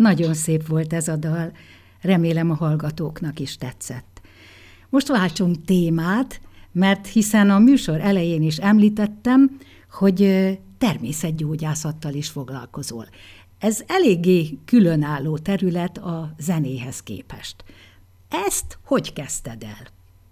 Nagyon szép volt ez a dal. Remélem a hallgatóknak is tetszett. Most váltsunk témát, mert hiszen a műsor elején is említettem, hogy természetgyógyászattal is foglalkozol. Ez eléggé különálló terület a zenéhez képest. Ezt hogy kezdted el?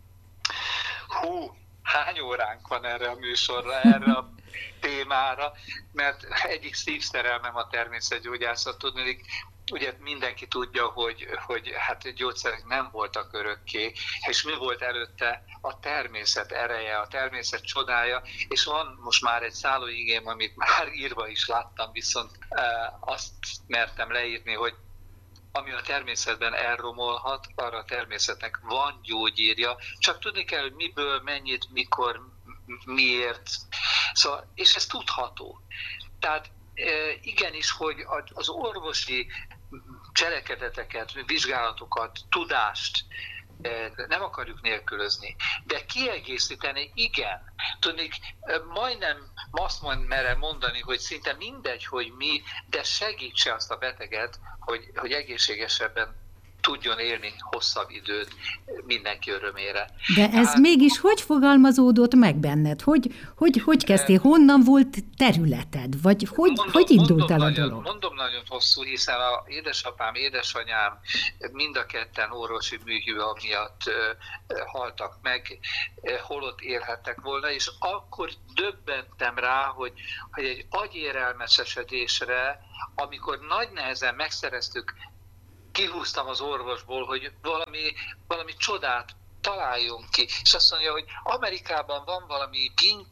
Hány óránk van erre a műsorra, erre a témára, mert egyik szívszerelmem a természetgyógyászat. Tudni, ugye mindenki tudja, hogy hát gyógyszerek nem voltak örökké, és mi volt előtte? A természet ereje, a természet csodája, és van most már egy szállóigém, amit már írva is láttam, viszont azt mertem leírni, hogy ami a természetben elromolhat, arra a természetnek van gyógyírja, csak tudni kell, hogy miből, mennyit, mikor, miért. Szóval, és ez tudható. Tehát igenis, hogy az orvosi cselekedeteket, vizsgálatokat, tudást nem akarjuk nélkülözni, de kiegészíteni igen. Tudni, majdnem azt merem mondani, hogy szinte mindegy, hogy mi, de segítse azt a beteget, hogy egészségesebben tudjon élni hosszabb időt mindenki örömére. De ez mégis hogy fogalmazódott meg benned? Hogy kezdtél? Honnan volt területed? Vagy hogy indult el a dolog? Mondom nagyon hosszú, hiszen a édesapám, édesanyám mind a ketten orvosi műhiba miatt haltak meg, holott élhettek volna, és akkor döbbentem rá, hogy egy agyérelmesesedésre, amikor nagy nehezen megszereztük, kihúztam az orvosból, hogy valami csodát találjunk ki. És azt mondja, hogy Amerikában van valami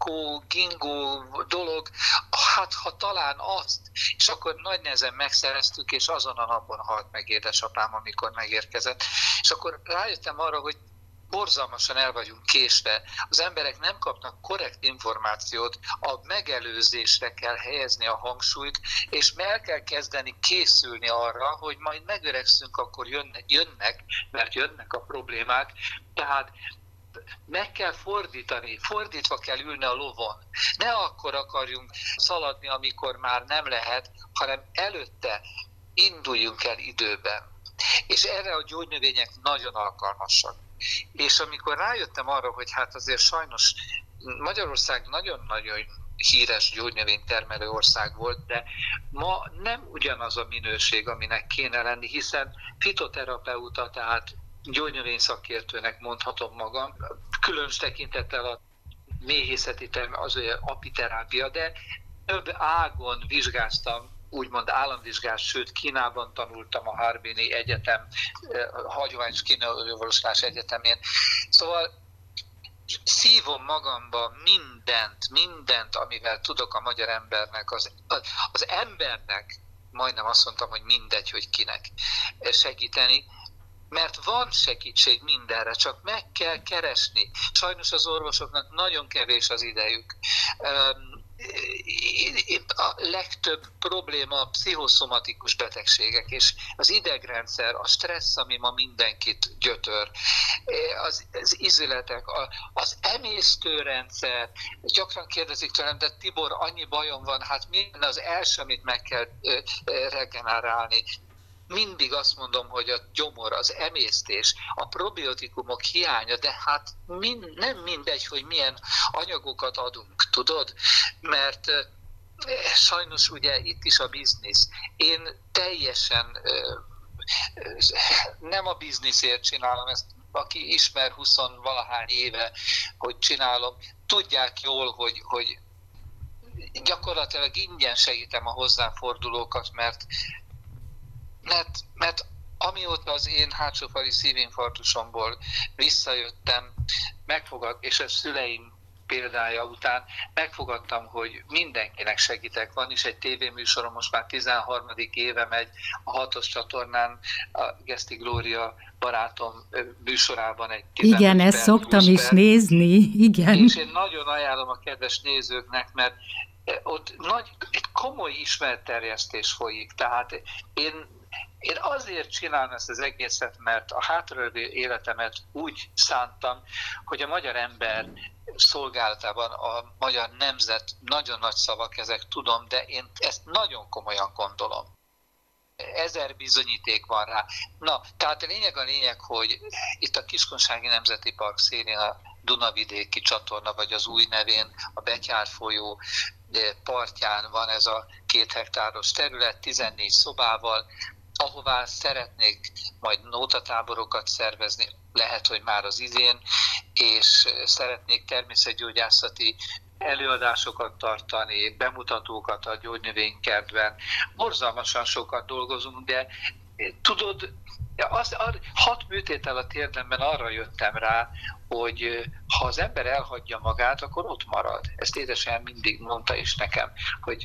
gingó dolog, hát ha talán azt. És akkor nagy nehezen megszereztük, és azon a napon halt meg édesapám, amikor megérkezett. És akkor rájöttem arra, hogy borzalmasan el vagyunk késve. Az emberek nem kapnak korrekt információt, a megelőzésre kell helyezni a hangsúlyt, és el kell kezdeni készülni arra, hogy majd megöregszünk, akkor jönnek, mert jönnek a problémák. Tehát meg kell fordítani, fordítva kell ülni a lovon. Ne akkor akarjunk szaladni, amikor már nem lehet, hanem előtte induljunk el időben. És erre a gyógynövények nagyon alkalmasak. És amikor rájöttem arra, hogy hát azért sajnos Magyarország nagyon-nagyon híres gyógynövénytermelő ország volt, de ma nem ugyanaz a minőség, aminek kéne lenni, hiszen fitoterapeuta, tehát gyógynövényszakértőnek mondhatom magam, különös tekintettel a méhészeti az apiterápia, de több ágon vizsgáztam, úgymond államvizsgás, sőt Kínában tanultam a Harbini Egyetem, hagyományos kínai orvoslás egyetemén. Szóval szívom magamba mindent, amivel tudok a magyar embernek, az embernek, majdnem azt mondtam, hogy mindegy, hogy kinek segíteni, mert van segítség mindenre, csak meg kell keresni. Sajnos az orvosoknak nagyon kevés az idejük. A legtöbb probléma a pszichoszomatikus betegségek, és az idegrendszer, a stressz, ami ma mindenkit gyötör, az izületek, az emésztőrendszer. Gyakran kérdezik tőlem, de Tibor, annyi bajom van, hát mi lenne az első, amit meg kell regenerálni? Mindig azt mondom, hogy a gyomor, az emésztés, a probiotikumok hiánya, de hát nem mindegy, hogy milyen anyagokat adunk, tudod? Mert sajnos ugye itt is a biznisz. Én teljesen nem a bizniszért csinálom ezt, aki ismer 20-valahány éve, hogy csinálom, tudják jól, hogy gyakorlatilag ingyen segítem a hozzám fordulókat, mert amióta az én hátsófali szívinfarktusomból visszajöttem, és a szüleim példája után megfogadtam, hogy mindenkinek segítek. Van is egy tévéműsorom, most már 13. éve megy a 6-os csatornán, a Geszti Glória barátom műsorában egy 15 igen, ezt szoktam is nézni, igen. És én nagyon ajánlom a kedves nézőknek, mert ott egy komoly ismeretterjesztés folyik. Tehát én azért csinálom ezt az egészet, mert a hátralévő életemet úgy szántam, hogy a magyar ember szolgálatában a magyar nemzet, nagyon nagy szavak ezek, tudom, de én ezt nagyon komolyan gondolom. 1000 bizonyíték van rá. Na, tehát a lényeg, hogy itt a Kiskunsági Nemzeti Park szélén a Dunavidéki csatorna, vagy az új nevén a Betyár folyó partján van ez a 2 hektáros terület, 14 szobával, ahová szeretnék majd nótatáborokat szervezni, lehet, hogy már az idén, és szeretnék természetgyógyászati előadásokat tartani, bemutatókat a gyógynövénykertben. Borzalmasan sokat dolgozunk, de tudod, 6 műtéttel a térdemben arra jöttem rá, hogy ha az ember elhagyja magát, akkor ott marad. Ezt édesanyám mindig mondta is nekem, hogy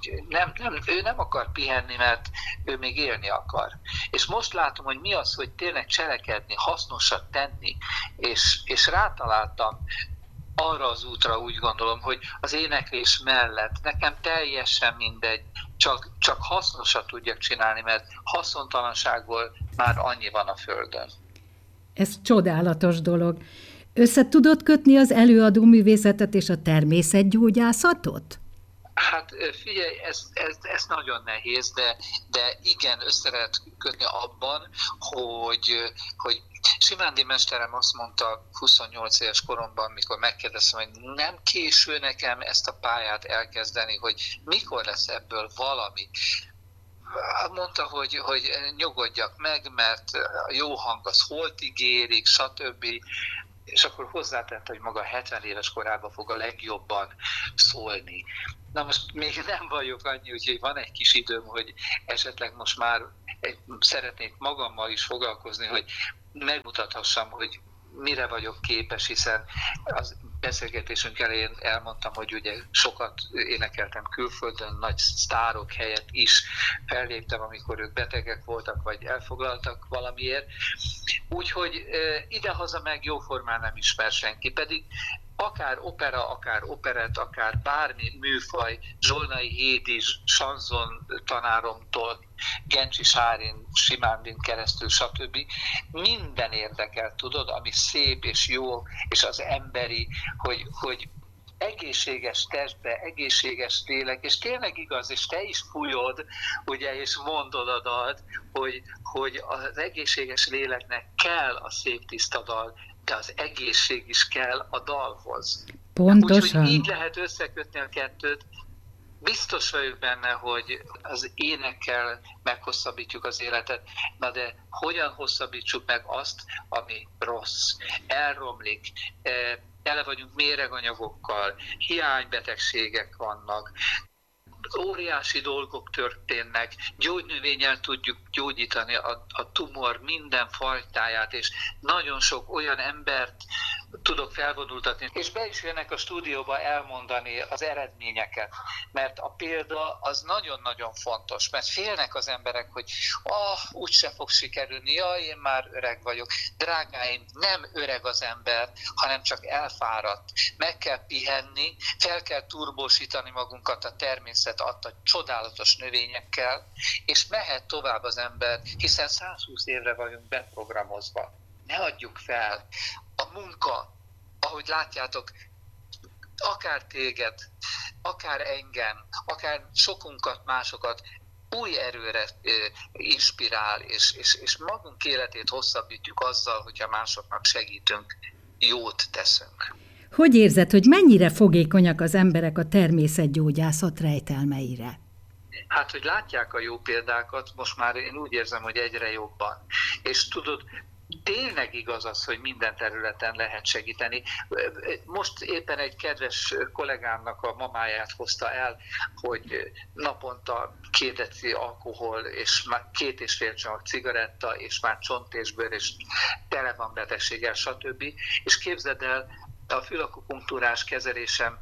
ő nem akar pihenni, mert ő még élni akar. És most látom, hogy mi az, hogy tényleg cselekedni, hasznosat tenni, és rátaláltam arra az útra, úgy gondolom, hogy az éneklés mellett nekem teljesen mindegy, csak hasznosat tudjak csinálni, mert haszontalanságból már annyi van a Földön. Ez csodálatos dolog. Össze tudod kötni az előadó művészetet és a természetgyógyászatot? Hát figyelj, ez nagyon nehéz, de igen, össze lehet kötni abban, hogy Simándi mesterem azt mondta 28 éves koromban, mikor megkérdeztem, hogy nem késő nekem ezt a pályát elkezdeni, hogy mikor lesz ebből valami. Mondta, hogy nyugodjak meg, mert a jó hang az holtig érik, stb. És akkor hozzátette, hogy maga 70 éves korában fog a legjobban szólni. Na most még nem vagyok annyi, úgyhogy van egy kis időm, hogy esetleg most már szeretnék magammal is foglalkozni, hogy megmutathassam, hogy mire vagyok képes, hiszen az beszélgetésünk elején elmondtam, hogy ugye sokat énekeltem külföldön, nagy sztárok helyett is felléptem, amikor ők betegek voltak, vagy elfoglaltak valamiért. Úgyhogy idehaza meg jóformán nem ismer senki, pedig akár opera, akár operett, akár bármi műfaj, Zsolnai Hédi, sanzon tanáromtól, Gencsi Sárin, Simándin keresztül, stb. Minden érdekel, tudod, ami szép és jó, és az emberi, hogy egészséges testbe, egészséges lélek, és tényleg igaz, és te is fújod, ugye, és mondod a dalt, hogy az egészséges léleknek kell a szép tiszta dal, de az egészség is kell a dalhoz. Pontosan. Úgyhogy így lehet összekötni a kettőt. Biztos vagyok benne, hogy az énekkel meghosszabbítjuk az életet, na de hogyan hosszabbítsuk meg azt, ami rossz, elromlik, tele vagyunk méreganyagokkal, hiánybetegségek vannak, óriási dolgok történnek, gyógynövényel tudjuk gyógyítani a tumor minden fajtáját, és nagyon sok olyan embert tudok felvonultatni, és be is jönnek a stúdióba elmondani az eredményeket, mert a példa az nagyon-nagyon fontos, mert félnek az emberek, hogy úgyse fog sikerülni, én már öreg vagyok. Drágáim, nem öreg az ember, hanem csak elfáradt. Meg kell pihenni, fel kell turbósítani magunkat a természet adta csodálatos növényekkel, és mehet tovább az ember, hiszen 120 évre vagyunk beprogramozva. Ne adjuk fel. A munka, ahogy látjátok, akár téged, akár engem, akár sokunkat, másokat új erőre inspirál, és magunk életét hosszabbítjuk azzal, hogyha másoknak segítünk, jót teszünk. Hogy érzed, hogy mennyire fogékonyak az emberek a természetgyógyászat rejtelmeire? Hát, hogy látják a jó példákat, most már én úgy érzem, hogy egyre jobban. És tudod, tényleg igaz az, hogy minden területen lehet segíteni. Most éppen egy kedves kollégámnak a mamáját hozta el, hogy naponta 2 deci alkohol, és már 2,5 csomag cigaretta, és már csont és bőr, és tele van betegséggel, stb. És képzeld el, a fülakupunktúrás kezelésem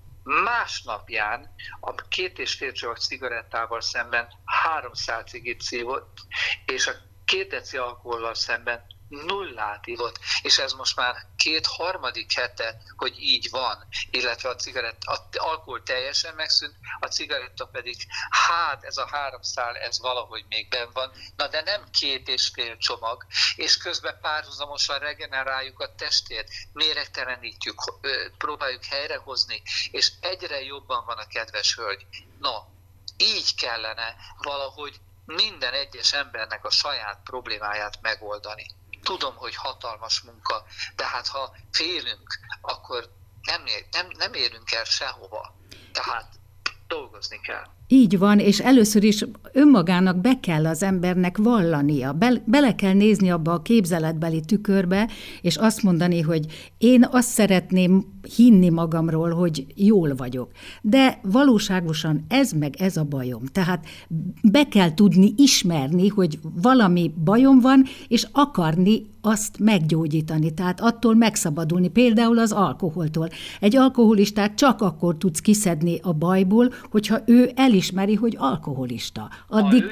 másnapján a 2,5 csomag cigarettával szemben 300 cigit szívott, és a 2 deci alkohollal szemben 0 ivott, és ez most már 2. hete, hogy így van, illetve az alkohol teljesen megszűnt, a cigaretta pedig, ez a 300, ez valahogy még benn van, na de nem 2,5 csomag, és közben párhuzamosan regeneráljuk a testét, méregtelenítjük, próbáljuk helyrehozni, és egyre jobban van a kedves hölgy. Így kellene valahogy minden egyes embernek a saját problémáját megoldani. Tudom, hogy hatalmas munka, de hát ha félünk, akkor nem érünk el sehova. Tehát dolgozni kell. Így van, és először is önmagának be kell az embernek vallania. Bele kell nézni abba a képzeletbeli tükörbe, és azt mondani, hogy én azt szeretném hinni magamról, hogy jól vagyok. De valóságosan ez a bajom. Tehát be kell tudni ismerni, hogy valami bajom van, és akarni azt meggyógyítani, tehát attól megszabadulni, például az alkoholtól. Egy alkoholistát csak akkor tudsz kiszedni a bajból, hogyha ő elismeri, hogy alkoholista. Addig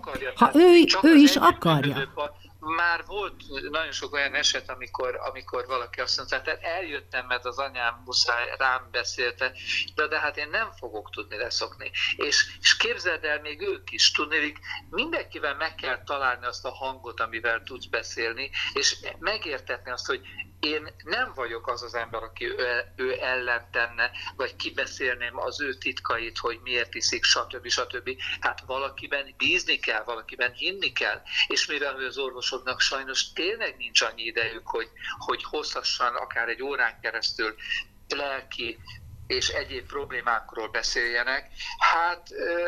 ő is akarja. Már volt nagyon sok olyan eset, amikor valaki azt mondta, tehát eljöttem, mert az anyám muszáj rám beszélte, de hát én nem fogok tudni leszokni. És képzeld el, még ők is tudnék, mindenkivel meg kell találni azt a hangot, amivel tudsz beszélni, és megértetni azt, hogy én nem vagyok az az ember, aki ő ellen tenne, vagy kibeszélném az ő titkait, hogy miért iszik, stb. Hát valakiben bízni kell, valakiben hinni kell, és mivel az orvosoknak sajnos tényleg nincs annyi idejük, hogy hosszasan, akár egy órán keresztül lelki és egyéb problémákról beszéljenek, hát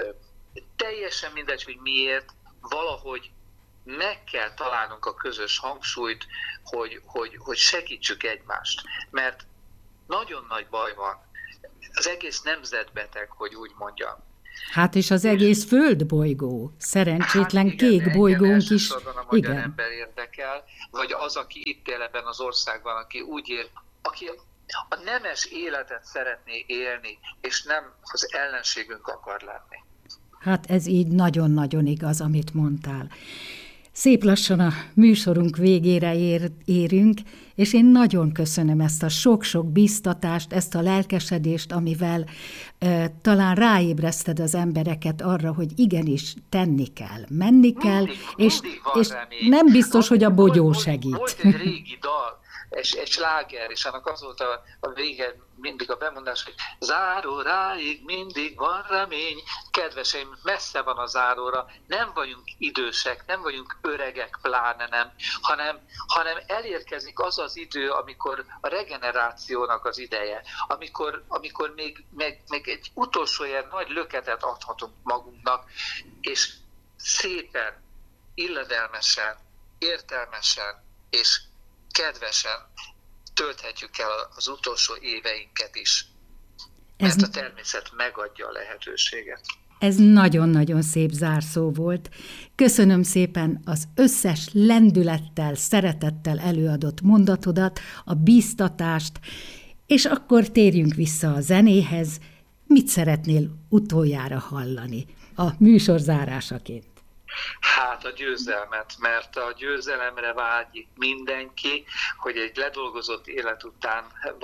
teljesen mindegy, hogy miért, valahogy meg kell találnunk a közös hangsúlyt, hogy segítsük egymást. Mert nagyon nagy baj van. Az egész nemzet beteg, hogy úgy mondjam. Hát és az egész földbolygó, szerencsétlen hát kék bolygónk is. A magyar ember érdekel, vagy az, aki itt él ebben az országban, aki úgy él, aki a nemes életet szeretné élni, és nem az ellenségünk akar lenni. Hát ez így nagyon-nagyon igaz, amit mondtál. Szép lassan a műsorunk végére érünk, és én nagyon köszönöm ezt a sok-sok bíztatást, ezt a lelkesedést, amivel talán ráébreszted az embereket arra, hogy igenis tenni kell, menni kell, és nem biztos, hogy a bogyó segít. Volt egy régi dal, egy sláger, és annak az volt a vége, mindig a bemondás, hogy záróráig mindig van remény. Kedveseim, messze van a záróra, nem vagyunk idősek, nem vagyunk öregek, pláne nem, hanem elérkezik az az idő, amikor a regenerációnak az ideje, amikor még egy utolsó ilyen nagy löketet adhatunk magunknak, és szépen, illedelmesen, értelmesen és kedvesen tölthetjük el az utolsó éveinket is, mert a természet megadja a lehetőséget. Ez nagyon-nagyon szép zárszó volt. Köszönöm szépen az összes lendülettel, szeretettel előadott mondatodat, a bíztatást, és akkor térjünk vissza a zenéhez. Mit szeretnél utoljára hallani a műsor zárásaként? Hát a győzelmet, mert a győzelemre vágyik mindenki, hogy egy ledolgozott élet után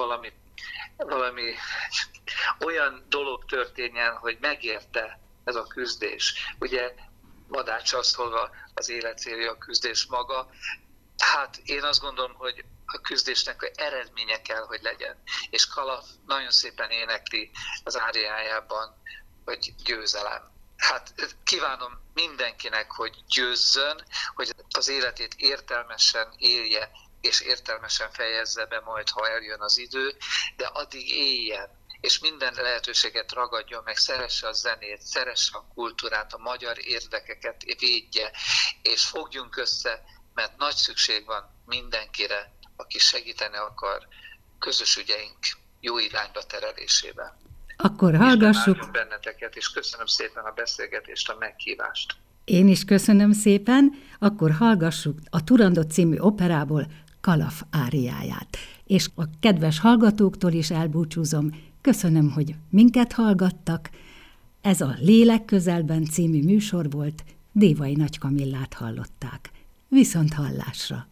valami olyan dolog történjen, hogy megérte ez a küzdés. Ugye Madács azt szólva, az élet célja a küzdés maga. Hát én azt gondolom, hogy a küzdésnek eredménye kell, hogy legyen. És Kalaf nagyon szépen énekli az áriájában, hogy győzelem. Hát kívánom mindenkinek, hogy győzzön, hogy az életét értelmesen élje, és értelmesen fejezze be majd, ha eljön az idő, de addig éljen, és minden lehetőséget ragadjon meg, szeresse a zenét, szeresse a kultúrát, a magyar érdekeket védje, és fogjunk össze, mert nagy szükség van mindenkire, aki segíteni akar közös ügyeink jó irányba terelésében. Akkor hallgassuk. És benneteket, és köszönöm szépen a beszélgetést, a meghívást. Én is köszönöm szépen, akkor hallgassuk a Turandot című operából Kalaf áriáját. És a kedves hallgatóktól is elbúcsúzom. Köszönöm, hogy minket hallgattak. Ez a Lélek közelben című műsor volt, Dévai Nagy Kamillát hallották. Viszont hallásra!